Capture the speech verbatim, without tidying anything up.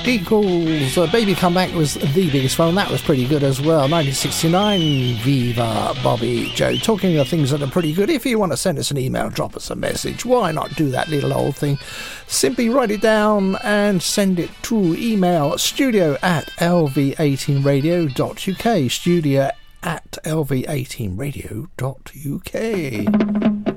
Eagles, uh, Baby Come Back was the biggest one. That was pretty good as well. nineteen sixty-nine, Viva Bobby Joe. Talking of things that are pretty good, if you want to send us an email, drop us a message, why not do that little old thing? Simply write it down and send it to email studio at l v eighteen radio dot u k. Studio at l v eighteen radio dot u k.